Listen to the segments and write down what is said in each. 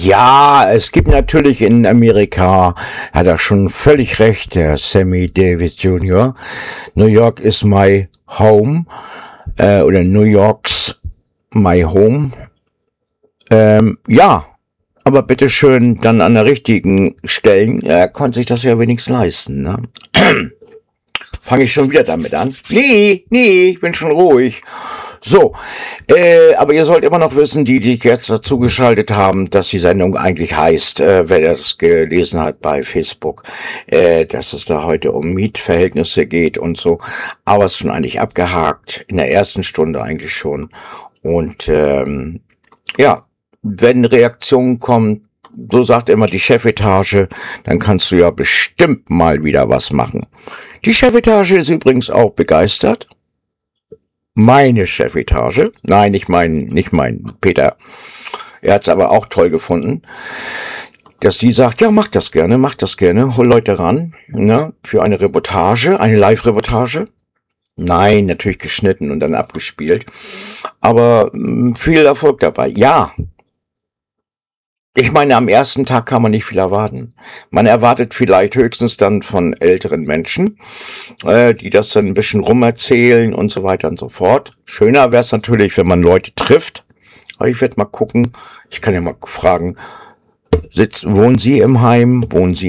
Ja, es gibt natürlich in Amerika, hat er schon völlig recht, der Sammy Davis Jr. New York is my home, oder New York's my home. Ja, aber bitteschön dann an der richtigen Stellen. Er konnte sich das ja wenigstens leisten, ne? Fange ich schon wieder damit an? Nee, ich bin schon ruhig. So, aber ihr sollt immer noch wissen, die jetzt dazu geschaltet haben, dass die Sendung eigentlich heißt, wer das gelesen hat bei Facebook, dass es da heute um Mietverhältnisse geht und so. Aber es ist schon eigentlich abgehakt, in der ersten Stunde eigentlich schon. Und ja, wenn Reaktionen kommen, so sagt immer die Chefetage, dann kannst du ja bestimmt mal wieder was machen. Die Chefetage ist übrigens auch begeistert. Meine Chefetage, nein, nicht mein Peter. Er hat es aber auch toll gefunden, dass die sagt, ja, mach das gerne, hol Leute ran, ne, für eine Reportage, eine Live-Reportage. Nein, natürlich geschnitten und dann abgespielt, aber viel Erfolg dabei. Ja, ich meine, am ersten Tag kann man nicht viel erwarten. Man erwartet vielleicht höchstens dann von älteren Menschen, die das dann ein bisschen rumerzählen und so weiter und so fort. Schöner wäre es natürlich, wenn man Leute trifft. Aber ich werde mal gucken, ich kann ja mal fragen, wohnen Sie im Heim?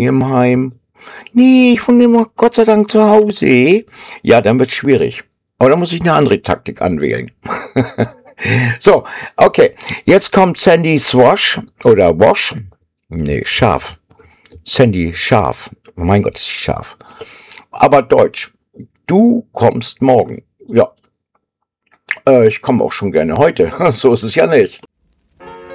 Nee, ich wohne immer Gott sei Dank zu Hause. Ja, dann wird's schwierig. Aber da muss ich eine andere Taktik anwählen. So, okay. Jetzt kommt Sandy Swash oder Wash. Nee, Scharf. Sandy Scharf. Oh mein Gott, ist sie scharf. Aber Deutsch. Du kommst morgen. Ja. Ich komme auch schon gerne heute. So ist es ja nicht.